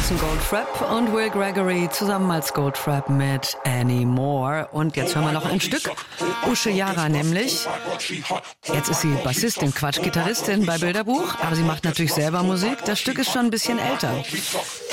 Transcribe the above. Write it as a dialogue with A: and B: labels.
A: Jason Goldfrapp und Will Gregory zusammen als Goldfrapp mit Anymore. Und jetzt hören wir noch ein Stück. Usche Yara nämlich. Jetzt ist sie Bassistin, Quatsch, Gitarristin bei Bilderbuch, aber sie macht natürlich selber Musik. Das Stück ist schon ein bisschen älter.